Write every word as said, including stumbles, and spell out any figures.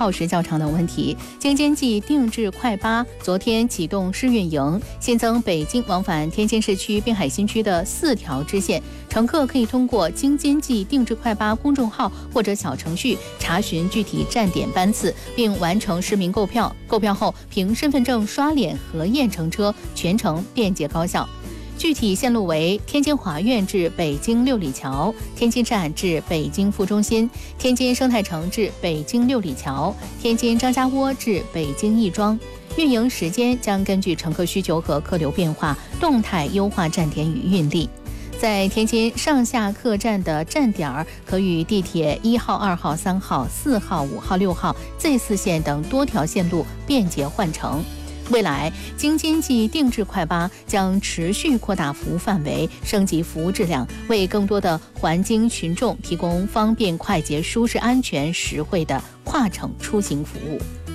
耗时较长等问题。京津冀定制快巴昨天启动试运营，新增北京往返天津市区、滨海新区的四条支线，乘客可以通过京津冀定制快巴公众号或者小程序查询具体站点班次，并完成实名购票。购票后凭身份证刷脸核验乘车，全程便捷高效。具体线路为天津华苑至北京六里桥、天津站至北京副中心、天津生态城至北京六里桥、天津张家窝至北京亦庄。运营时间将根据乘客需求和客流变化，动态优化站点与运力。在天津上下客站的站点儿可与地铁一号、二号、三号、四号、五号、六号、Z 四线等多条线路便捷换乘。未来，京津冀定制快巴将持续扩大服务范围，升级服务质量，为更多的环京群众提供方便、快捷、舒适、安全、实惠的跨城出行服务。